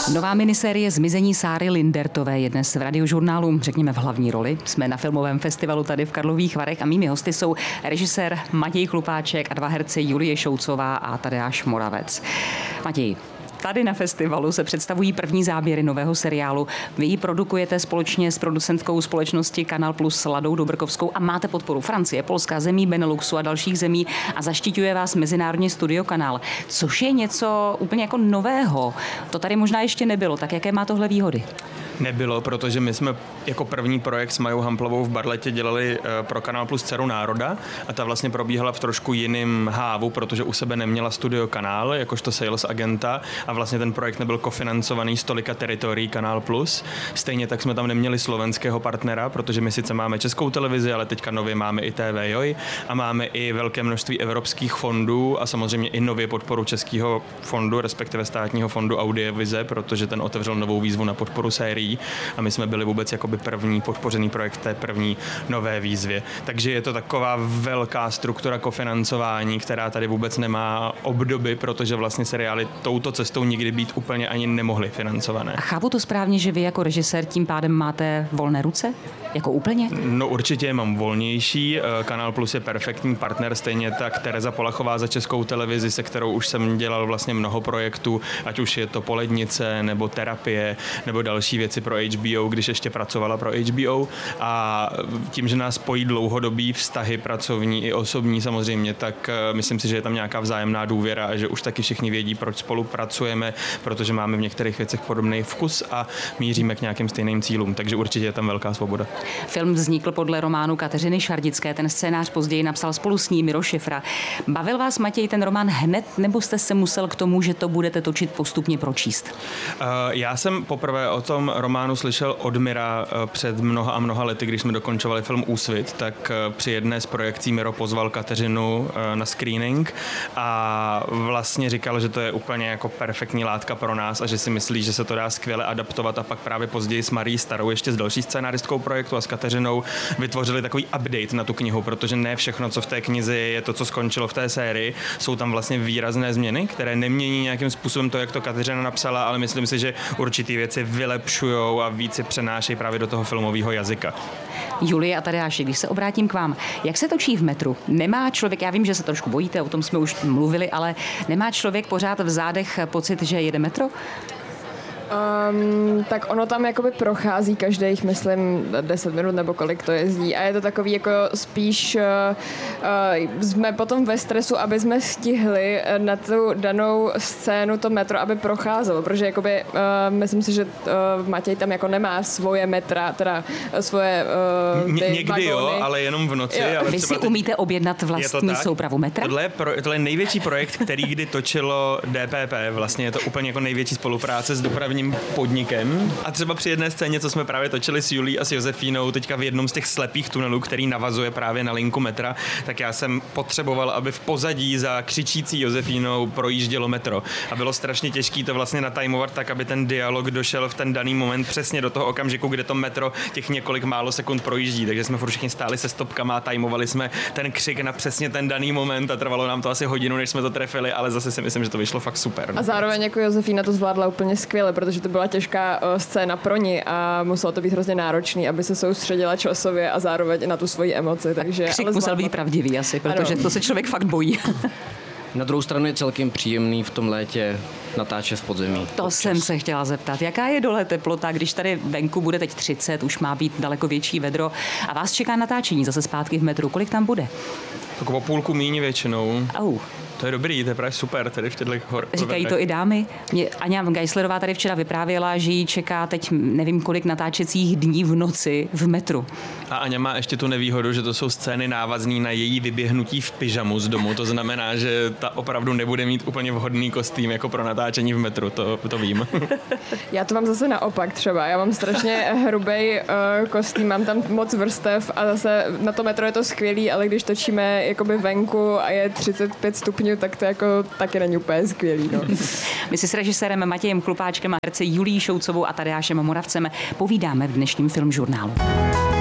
Nová minisérie Zmizení Sáry Lindertové je dnes v Radiožurnálu, řekněme, v hlavní roli. Jsme na filmovém festivalu tady v Karlových Varech a mými hosty jsou režisér Matěj Chlupáček a dva herci Julie Šoucová a Tadeáš Moravec. Matěj, tady na festivalu se představují první záběry nového seriálu. Vy ji produkujete společně s producentkou společnosti Kanal Plus Ladou Dobrkovskou a máte podporu Francie, Polska, zemí Beneluxu a dalších zemí a zaštiťuje vás mezinárodně Studio Kanál, což je něco úplně jako nového. To tady možná ještě nebylo, tak jaké má tohle výhody? Nebylo, protože my jsme jako první projekt s Majou Hamplovou v Barletě dělali pro Kanál Plus Dceru národa a ta vlastně probíhala v trošku jiném hávu, protože u sebe neměla Studio Kanál, jakožto sales agenta a vlastně ten projekt nebyl kofinancovaný z tolika teritorií Kanál Plus. Stejně tak jsme tam neměli slovenského partnera, protože my sice máme Českou televizi, ale teďka nově máme i TV Joj a máme i velké množství evropských fondů a samozřejmě i nově podporu Českého fondu, respektive státního fondu Audiovize, protože ten otevřel novou výzvu na podporu sérií. A my jsme byli vůbec jakoby první podpořený projekt té první nové výzvě. Takže je to taková velká struktura kofinancování, která tady vůbec nemá obdoby, protože vlastně seriály touto cestou nikdy být úplně ani nemohly financované. A chápu to správně, že vy jako režisér tím pádem máte volné ruce? Jako úplně? No určitě mám volnější. Kanál Plus je perfektní partner, stejně tak Tereza Polachová za Českou televizi, se kterou už jsem dělal vlastně mnoho projektů, ať už je to Polednice, nebo Terapie, nebo další věci pro HBO, když ještě pracovala pro HBO. A tím, že nás spojí dlouhodobý vztahy pracovní i osobní samozřejmě, tak myslím si, že je tam nějaká vzájemná důvěra a že už taky všichni vědí, proč spolupracujeme, protože máme v některých věcech podobný vkus a míříme k nějakým stejným cílům, takže určitě je tam velká svoboda. Film vznikl podle románu Kateřiny Šardické, ten scénář později napsal spolu s ní Miro Šifra. Bavil vás, Matěj, ten román hned, nebo jste se musel k tomu, že to budete točit, postupně pročíst? Já jsem poprvé o tom románu slyšel od Mira před mnoha a mnoha lety, když jsme dokončovali film Úsvit, tak při jedné z projekcí Miro pozval Kateřinu na screening a vlastně říkal, že to je úplně jako perfektní látka pro nás a že si myslí, že se to dá skvěle adaptovat a pak právě později s Marí Starou, ještě s další scénáristkou projektu a s Kateřinou vytvořili takový update na tu knihu, protože ne všechno, co v té knize je to, co skončilo v té sérii. Jsou tam vlastně výrazné změny, které nemění nějakým způsobem to, jak to Kateřina napsala, ale myslím si, že určitý věci vylepšujou a víc si přenášejí právě do toho filmového jazyka. Julie a Tadeáši, když se obrátím k vám, jak se točí v metru? Nemá člověk, já vím, že se trošku bojíte, o tom jsme už mluvili, ale nemá člověk pořád v zádech pocit, že jede metro? Tak ono tam jakoby prochází každých, myslím, 10 minut nebo kolik to jezdí a je to takový jako spíš jsme potom ve stresu, aby jsme stihli na tu danou scénu to metro, aby procházelo, protože jakoby myslím si, že Matěj tam jako nemá svoje metra, teda svoje ty někdy vagóny. Jo, ale jenom v noci. Ale vy si umíte objednat vlastní soupravu metra? Tohle je největší projekt, který kdy točilo DPP, vlastně je to úplně jako největší spolupráce s dopravním podnikem. A třeba při jedné scéně, co jsme právě točili s Julí a s Josefínou, teďka v jednom z těch slepých tunelů, který navazuje právě na linku metra, tak já jsem potřeboval, aby v pozadí za křičící Josefínou projíždělo metro. A bylo strašně těžké to vlastně natajmovat tak, aby ten dialog došel v ten daný moment přesně do toho okamžiku, kde to metro těch několik málo sekund projíždí. Takže jsme furt všichni stáli se stopkama a tajmovali jsme ten křik na přesně ten daný moment a trvalo nám to asi hodinu, než jsme to trefili, ale zase si myslím, že to vyšlo fakt super. A zároveň jako Josefína to zvládla úplně skvěle, protože to byla těžká scéna pro ní a muselo to být hrozně náročný, aby se soustředila časově a zároveň na tu svoji emoci. Takže křik musel být pravdivý asi, protože to se člověk fakt bojí. Na druhou stranu je celkem příjemný v tom létě natáčet v podzemí. To občas. Jsem se chtěla zeptat. Jaká je dole teplota, když tady venku bude teď 30, už má být daleko větší vedro a vás čeká natáčení zase zpátky v metru. Kolik tam bude? Tak o půlku míň většinou. To je dobrý, to je právě super tady v těchto hor. Říkají to i dámy. Aňa Geislerová tady včera vyprávěla, že jí čeká teď nevím kolik natáčecích dní v noci v metru. A Aňa má ještě tu nevýhodu, že to jsou scény návazný na její vyběhnutí v pyžamu z domu. To znamená, že ta opravdu nebude mít úplně vhodný kostým jako pro natáčení v metru, to vím. Já to mám zase naopak třeba. Já mám strašně hrubý kostým, mám tam moc vrstev a zase na to metro je to skvělý, ale když točíme jakoby venku a je 35 stupňů, tak to jako taky není úplně skvělý. No. My si s režisérem Matějem Chlupáčkem a herci Julií Šoucovou a Tadeášem Moravcem povídáme v dnešním Filmžurnálu.